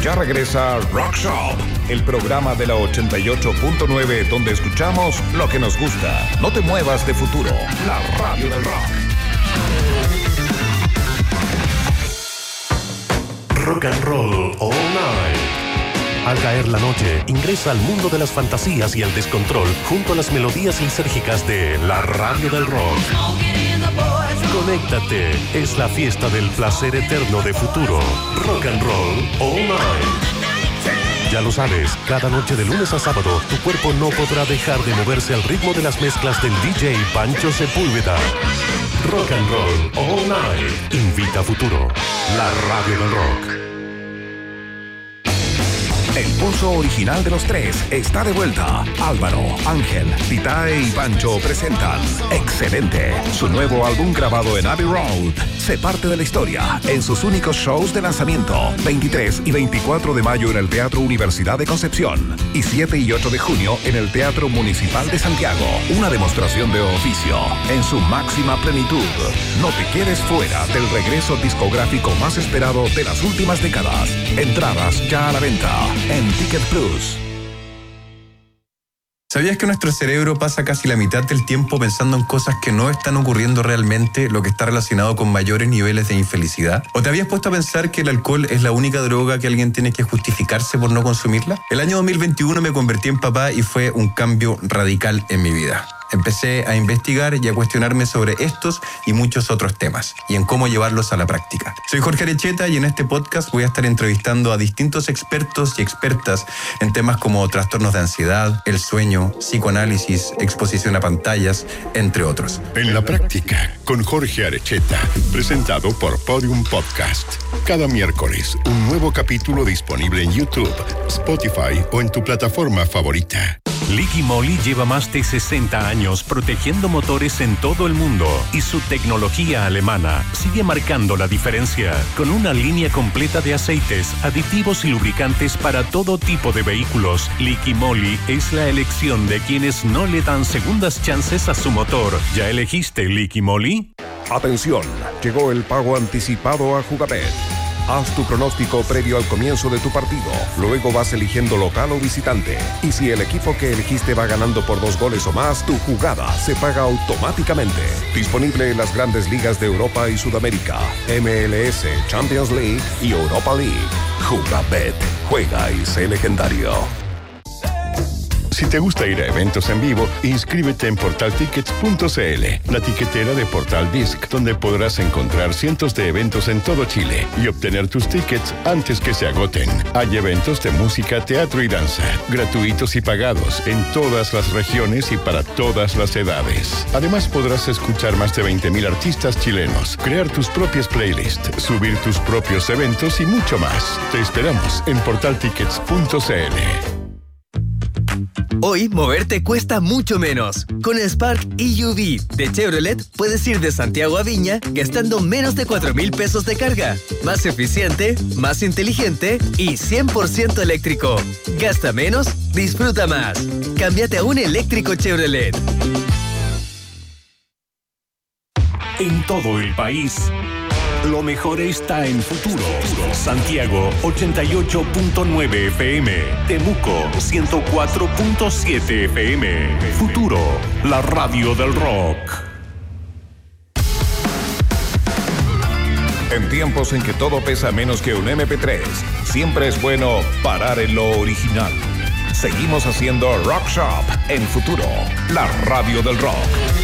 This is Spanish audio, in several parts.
Ya regresa Rock Shop, el programa de la 88.9 donde escuchamos lo que nos gusta. No te muevas de Futuro, la radio del rock. Rock and Roll All Night. Al caer la noche, ingresa al mundo de las fantasías y el descontrol junto a las melodías lisérgicas de la radio del rock. Conéctate, es la fiesta del placer eterno de Futuro. Rock and Roll All Night. Ya lo sabes, cada noche de lunes a sábado, tu cuerpo no podrá dejar de moverse al ritmo de las mezclas del DJ Pancho Sepúlveda. Rock and Roll All Night. Invita a Futuro, la radio del rock. El pulso original de los tres está de vuelta. Álvaro, Ángel, Titae y Pancho presentan Excelente, su nuevo álbum grabado en Abbey Road. Se parte de la historia en sus únicos shows de lanzamiento, 23 y 24 de mayo en el Teatro Universidad de Concepción y 7 y 8 de junio en el Teatro Municipal de Santiago. Una demostración de oficio en su máxima plenitud. No te quedes fuera del regreso discográfico más esperado de las últimas décadas. Entradas ya a la venta en Ticket Plus. ¿Sabías que nuestro cerebro pasa casi la mitad del tiempo pensando en cosas que no están ocurriendo realmente, lo que está relacionado con mayores niveles de infelicidad? ¿O te habías puesto a pensar que el alcohol es la única droga que alguien tiene que justificarse por no consumirla? El año 2021 me convertí en papá y fue un cambio radical en mi vida. Empecé a investigar y a cuestionarme sobre estos y muchos otros temas y en cómo llevarlos a la práctica. Soy Jorge Arecheta y en este podcast voy a estar entrevistando a distintos expertos y expertas en temas como trastornos de ansiedad, el sueño, psicoanálisis, exposición a pantallas, entre otros. En la práctica, con Jorge Arecheta, presentado por Podium Podcast. Cada miércoles, un nuevo capítulo disponible en YouTube, Spotify o en tu plataforma favorita. Liqui Moly lleva más de 60 años protegiendo motores en todo el mundo y su tecnología alemana sigue marcando la diferencia con una línea completa de aceites, aditivos y lubricantes para todo tipo de vehículos. Liqui Moly es la elección de quienes no le dan segundas chances a su motor. ¿Ya elegiste Liqui Moly? Atención, llegó el pago anticipado a Jugabet. Haz tu pronóstico previo al comienzo de tu partido. Luego vas eligiendo local o visitante. Y si el equipo que elegiste va ganando por 2 goles o más, tu jugada se paga automáticamente. Disponible en las grandes ligas de Europa y Sudamérica, MLS, Champions League y Europa League. Jugabet. Juega y sé legendario. Si te gusta ir a eventos en vivo, inscríbete en portaltickets.cl, la tiquetera de Portal Disc, donde podrás encontrar cientos de eventos en todo Chile y obtener tus tickets antes que se agoten. Hay eventos de música, teatro y danza, gratuitos y pagados en todas las regiones y para todas las edades. Además, podrás escuchar más de 20.000 artistas chilenos, crear tus propias playlists, subir tus propios eventos y mucho más. Te esperamos en portaltickets.cl. Hoy, moverte cuesta mucho menos. Con el Spark EUV de Chevrolet, puedes ir de Santiago a Viña gastando menos de 4,000 pesos de carga. Más eficiente, más inteligente y 100% eléctrico. Gasta menos, disfruta más. Cámbiate a un eléctrico Chevrolet. En todo el país, lo mejor está en Futuro. Santiago 88.9 FM, Temuco 104.7 FM. Futuro, la radio del rock. En tiempos en que todo pesa menos que un MP3, siempre es bueno parar en lo original. Seguimos haciendo Rock Shop en Futuro, la radio del rock.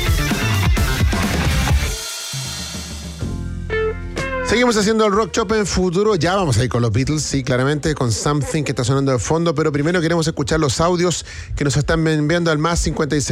Seguimos haciendo el Rock Shop en Futuro. Ya vamos a ir con los Beatles, sí, claramente, con Something que está sonando de fondo, pero primero queremos escuchar los audios que nos están enviando al más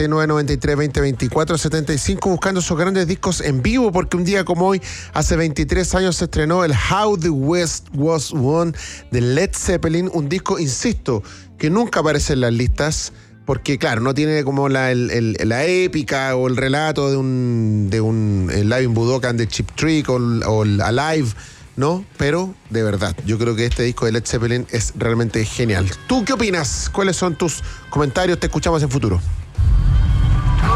56993202475 buscando esos grandes discos en vivo, porque un día como hoy, hace 23 años, se estrenó el How the West Was Won de Led Zeppelin, un disco, insisto, que nunca aparece en las listas, porque claro, no tiene como la épica o el relato de un Live in Budokan de Cheap Trick o el Alive, ¿no? Pero, de verdad, yo creo que este disco de Led Zeppelin es realmente genial. ¿Tú qué opinas? ¿Cuáles son tus comentarios? Te escuchamos en Futuro.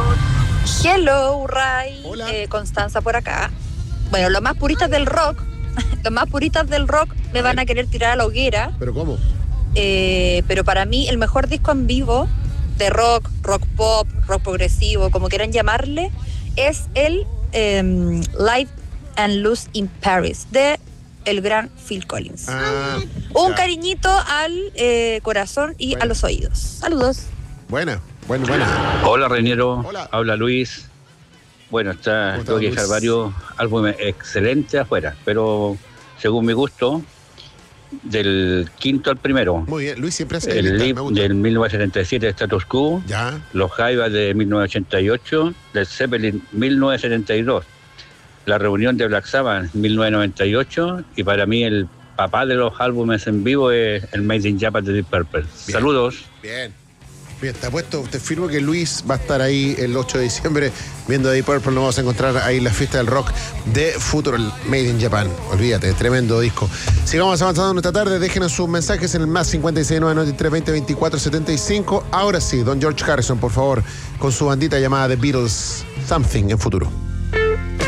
Hello, Ray. Hola. Constanza por acá. Bueno, los más puristas del rock los más puristas del rock me van a querer tirar a la hoguera. ¿Pero cómo? Pero para mí el mejor disco en vivo de rock pop, rock progresivo, como quieran llamarle, es el Live and Loose in Paris de el gran Phil Collins. Un cariñito al corazón y a los oídos. Saludos. Buena. Hola, Reñero. Hola. Habla Luis. Bueno, tengo que dejar varios álbumes excelentes afuera, pero según mi gusto, del quinto al primero. Muy bien, Luis siempre hace el Live del 1977 de Status Quo, ya. Los Jaivas de 1988, Led Zeppelin 1972, La Reunión de Black Sabbath 1998 y para mí el papá de los álbumes en vivo es el Made in Japan de Deep Purple. Bien. Saludos. Bien, te firmo que Luis va a estar ahí el 8 de diciembre viendo Deep Purple. Nos vamos a encontrar ahí en la fiesta del rock de Futuro, el Made in Japan. Olvídate, tremendo disco. Sigamos avanzando en esta tarde. Déjenos sus mensajes en el más 56993202475. Ahora sí, don George Harrison, por favor, con su bandita llamada The Beatles, Something en Futuro.